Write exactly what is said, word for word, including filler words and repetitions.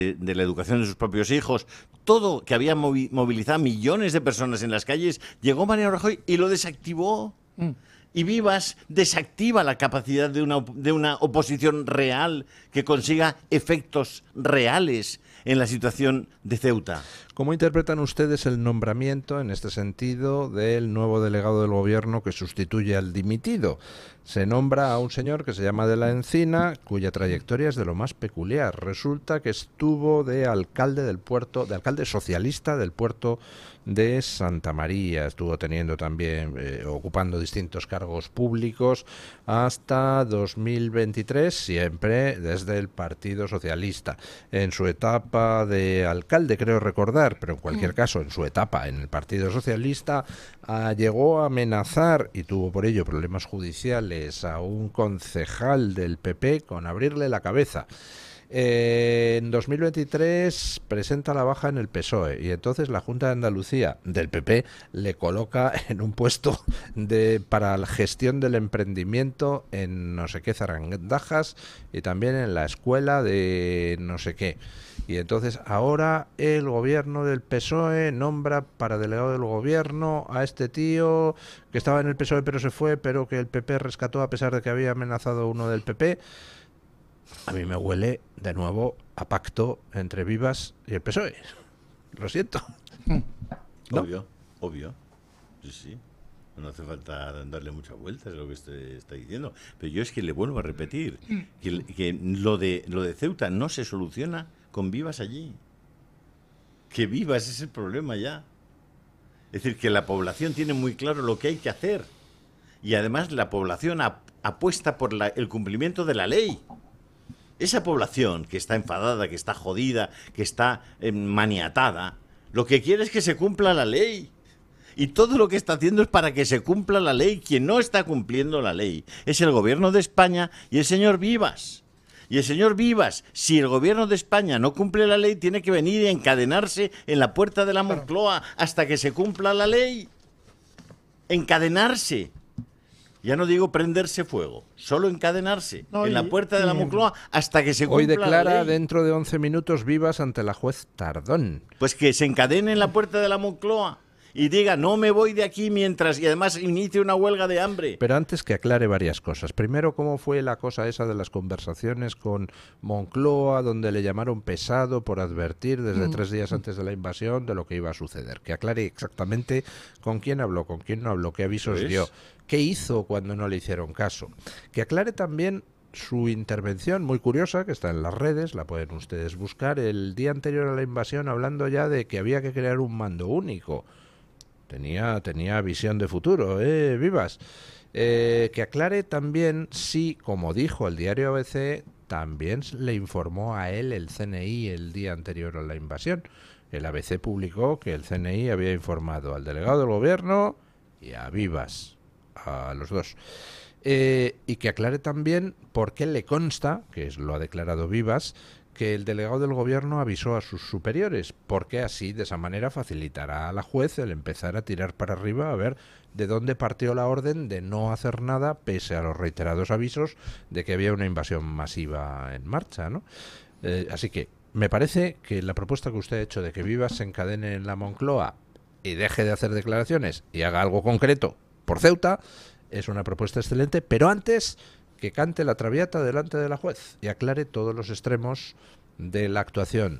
de la educación de sus propios hijos, todo que había movilizado millones de personas en las calles, llegó Mariano Rajoy y lo desactivó. Mm. Y Vivas desactiva la capacidad de una, de una oposición real que consiga efectos reales en la situación de Ceuta. ¿Cómo interpretan ustedes el nombramiento, en este sentido, del nuevo delegado del gobierno que sustituye al dimitido? Se nombra a un señor que se llama De la Encina, cuya trayectoria es de lo más peculiar. Resulta que estuvo de alcalde del puerto, de alcalde socialista del puerto de Santa María. Estuvo teniendo también, eh, ocupando distintos cargos públicos hasta dos mil veintitrés, siempre desde el Partido Socialista. En su etapa de alcalde, creo recordar, pero en cualquier caso, en su etapa en el Partido Socialista, ah, llegó a amenazar, y tuvo por ello problemas judiciales, a un concejal del P P con abrirle la cabeza. Eh, en dos mil veintitrés presenta la baja en el P S O E y entonces la Junta de Andalucía del P P le coloca en un puesto de para la gestión del emprendimiento en no sé qué Zarandajas y también en la escuela de no sé qué. Y entonces ahora el gobierno del P S O E nombra para delegado del gobierno a este tío que estaba en el P S O E pero se fue, pero que el P P rescató a pesar de que había amenazado uno del P P. A mí me huele de nuevo a pacto entre Vivas y el P S O E. Lo siento. ¿No? Obvio, obvio. Sí, sí. No hace falta darle muchas vueltas a lo que usted está diciendo. Pero yo es que le vuelvo a repetir que, que lo de lo de Ceuta no se soluciona con Vivas allí. Que Vivas es el problema ya. Es decir, que la población tiene muy claro lo que hay que hacer. Y además la población ap apuesta por la, el cumplimiento de la ley. Esa población que está enfadada, que está jodida, que está eh, maniatada, lo que quiere es que se cumpla la ley. Y todo lo que está haciendo es para que se cumpla la ley. Quien no está cumpliendo la ley es el gobierno de España y el señor Vivas. Y el señor Vivas, si el gobierno de España no cumple la ley, tiene que venir y encadenarse en la puerta de la Moncloa hasta que se cumpla la ley. Encadenarse. Ya no digo prenderse fuego, solo encadenarse no, en y, la puerta de la Moncloa hasta que se cumpla hoy declara la ley. Dentro de once minutos Vivas ante la juez Tardón. Pues que se encadene en la puerta de la Moncloa y diga, no me voy de aquí mientras, y además inicie una huelga de hambre. Pero antes que aclare varias cosas. Primero, ¿cómo fue la cosa esa de las conversaciones con Moncloa, donde le llamaron pesado por advertir desde mm. tres días antes de la invasión de lo que iba a suceder? Que aclare exactamente con quién habló, con quién no habló, qué avisos ¿Pues? dio, qué hizo cuando no le hicieron caso. Que aclare también su intervención muy curiosa, que está en las redes, la pueden ustedes buscar, el día anterior a la invasión, hablando ya de que había que crear un mando único. Tenía, tenía visión de futuro, ¿eh, Vivas? Eh, que aclare también si, como dijo el diario A B C, también le informó a él el C N I el día anterior a la invasión. El A B C publicó que el C N I había informado al delegado del gobierno y a Vivas, a los dos. Eh, y que aclare también por qué le consta, que es, lo ha declarado Vivas, que el delegado del gobierno avisó a sus superiores, porque así, de esa manera, facilitará a la juez el empezar a tirar para arriba a ver de dónde partió la orden de no hacer nada, pese a los reiterados avisos de que había una invasión masiva en marcha, ¿no? Eh, así que me parece que la propuesta que usted ha hecho de que Vivas se encadene en la Moncloa y deje de hacer declaraciones y haga algo concreto por Ceuta es una propuesta excelente, pero antes que cante la traviata delante de la juez y aclare todos los extremos de la actuación